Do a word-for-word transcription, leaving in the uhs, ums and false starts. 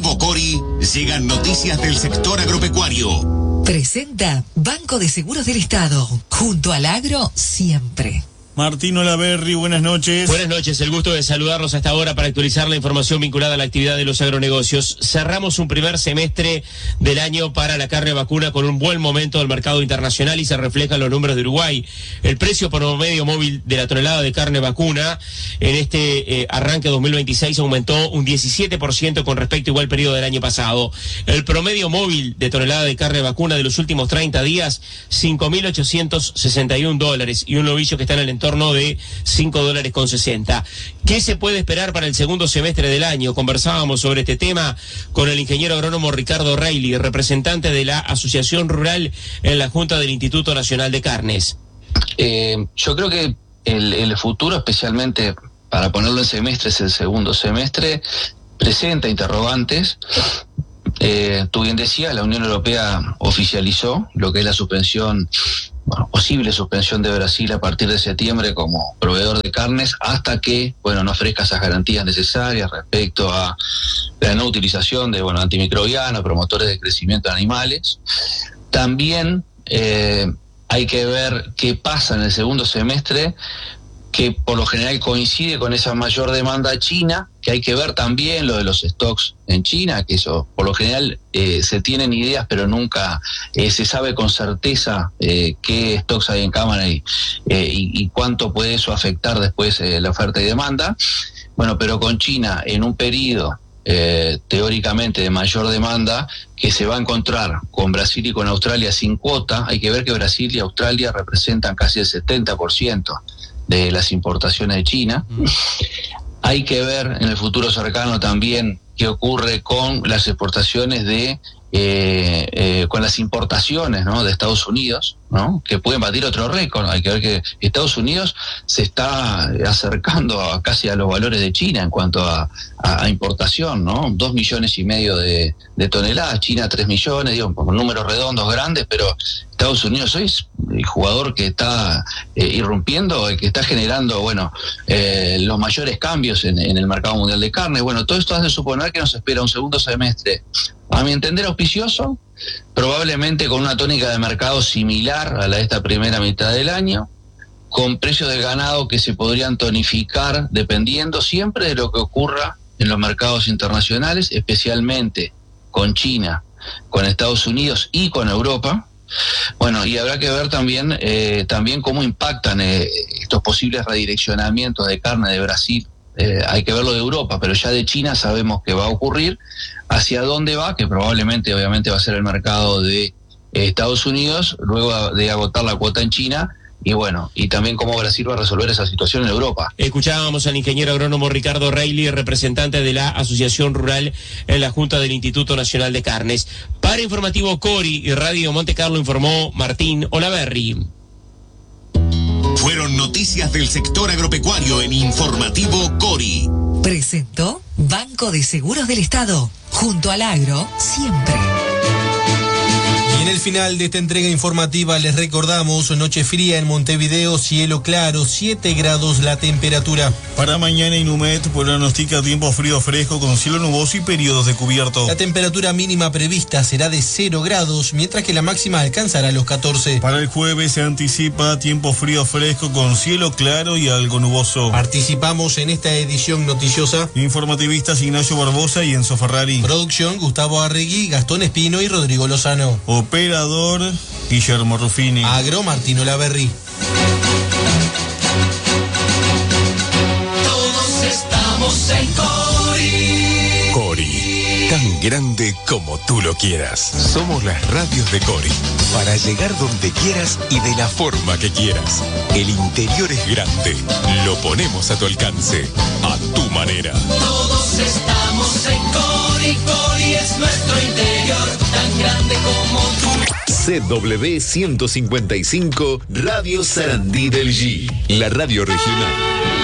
informativo Cori llegan noticias del sector agropecuario. Presenta Banco de Seguros del Estado. Junto al agro, siempre. Martín Olaverri, buenas noches. Buenas noches, el gusto de saludarlos hasta ahora para actualizar la información vinculada a la actividad de los agronegocios. Cerramos un primer semestre del año para la carne vacuna con un buen momento del mercado internacional y se reflejan los números de Uruguay. El precio por promedio móvil de la tonelada de carne vacuna en este eh, arranque dos mil veintiséis aumentó un diecisiete por ciento con respecto a igual periodo del año pasado. El promedio móvil de tonelada de carne vacuna de los últimos treinta días, cinco mil ochocientos sesenta y un dólares y un novillo que está en el entorno de cinco dólares con sesenta. ¿Qué se puede esperar para el segundo semestre del año? Conversábamos sobre este tema con el ingeniero agrónomo Ricardo Reilly, representante de la Asociación Rural en la Junta del Instituto Nacional de Carnes. Eh, yo creo que el, el futuro, especialmente para ponerlo en semestres, el segundo semestre, presenta interrogantes. Eh, tú bien decías, la Unión Europea oficializó lo que es la suspensión, bueno, posible suspensión de Brasil a partir de septiembre como proveedor de carnes hasta que, bueno, no ofrezca esas garantías necesarias respecto a la no utilización de, bueno, antimicrobianos, promotores de crecimiento de animales. También eh, hay que ver qué pasa en el segundo semestre, que por lo general coincide con esa mayor demanda china, que hay que ver también lo de los stocks en China, que eso por lo general eh, se tienen ideas, pero nunca eh, se sabe con certeza eh, qué stocks hay en cámara y, eh, y, y cuánto puede eso afectar después eh, la oferta y demanda. Bueno, pero con China en un periodo eh, teóricamente de mayor demanda, que se va a encontrar con Brasil y con Australia sin cuota, hay que ver que Brasil y Australia representan casi el setenta por ciento de las importaciones de China. Mm. Hay que ver en el futuro cercano también qué ocurre con las exportaciones de, eh, eh, con las importaciones, ¿no?, de Estados Unidos, ¿no?, que pueden batir otro récord. Hay que ver que Estados Unidos se está acercando a, casi a los valores de China en cuanto a, a, a importación, ¿no? Dos millones y medio de, de toneladas, China tres millones, digo, con números redondos grandes, pero Estados Unidos hoy es el jugador que está eh, irrumpiendo, el que está generando, bueno, eh, los mayores cambios en, en el mercado mundial de carne. Bueno, todo esto hace suponer que nos espera un segundo semestre, a mi entender, auspicioso, probablemente con una tónica de mercado similar a la de esta primera mitad del año, con precios del ganado que se podrían tonificar dependiendo siempre de lo que ocurra en los mercados internacionales, especialmente con China, con Estados Unidos y con Europa. Bueno, y habrá que ver también eh, también cómo impactan eh, estos posibles redireccionamientos de carne de Brasil. Eh, hay que verlo de Europa, pero ya de China sabemos que va a ocurrir. Hacia dónde va, que probablemente obviamente va a ser el mercado de eh, Estados Unidos, luego de agotar la cuota en China. Y bueno, y también cómo Brasil va a resolver esa situación en Europa. Escuchábamos al ingeniero agrónomo Ricardo Reilly, representante de la Asociación Rural en la Junta del Instituto Nacional de Carnes. Para Informativo Cori y Radio Monte Carlo informó Martín Olaverri. Fueron noticias del sector agropecuario en Informativo Cori. Presentó Banco de Seguros del Estado. Junto al agro, siempre. Y en el final de esta entrega informativa les recordamos noche fría en Montevideo, cielo claro, siete grados la temperatura. Para mañana Inumet pronostica tiempo frío fresco con cielo nuboso y periodos de cubierto. La temperatura mínima prevista será de cero grados, mientras que la máxima alcanzará los catorce. Para el jueves se anticipa tiempo frío fresco con cielo claro y algo nuboso. Participamos en esta edición noticiosa informativistas Ignacio Barbosa y Enzo Ferrari. Producción Gustavo Arregui, Gastón Espino y Rodrigo Lozano. Operador Guillermo Ruffini. Agro Martín Olaverri. Todos estamos en Cori. Cori, tan grande como tú lo quieras. Somos las radios de Cori, para llegar donde quieras y de la forma que quieras. El interior es grande, lo ponemos a tu alcance, a tu manera. Todos estamos en Cori, Cori es nuestro interior, tan grande como tú. C W ciento cincuenta y cinco Radio Sarandí del G, la radio regional.